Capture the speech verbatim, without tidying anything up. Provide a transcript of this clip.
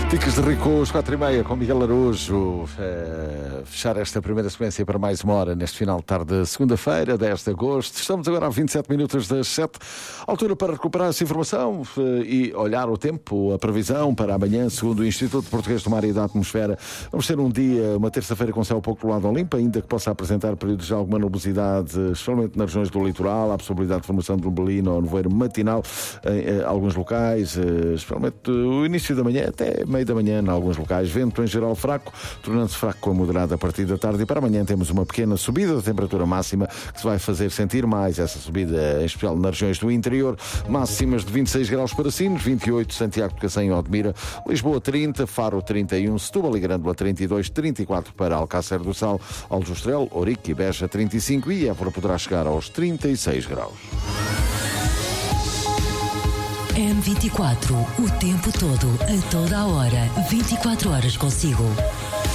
Dicas de Rico, às quatro e meia, com Miguel Araújo. É, fechar esta primeira sequência para mais uma hora neste final de tarde de segunda-feira, dez de agosto. Estamos agora a vinte e sete minutos das sete. Altura para recuperar essa informação e olhar o tempo, a previsão para amanhã, segundo o Instituto Português do Mar e da Atmosfera. Vamos ter um dia, uma terça-feira com céu pouco povoado ou limpo, ainda que possa apresentar períodos de alguma nubosidade, especialmente nas regiões do litoral. Há possibilidade de formação de neblina ou nevoeiro matinal em, em alguns locais, especialmente o início da manhã até meio da manhã em alguns locais. Vento em geral fraco, tornando-se fraco com a moderada a partir da tarde. E para amanhã temos uma pequena subida da temperatura máxima que se vai fazer sentir mais. Essa subida, em especial nas regiões do interior, máximas de vinte e seis graus para Sines, vinte e oito Santiago de Cacém e Odmira, Lisboa trinta, Faro trinta e um, Setúbal e Grândola trinta e dois, trinta e quatro para Alcácer do Sal, Aljustrel, Ourique e Beja trinta e cinco e Évora poderá chegar aos trinta e seis graus. M vinte e quatro, o tempo todo, a toda a hora, vinte e quatro horas consigo.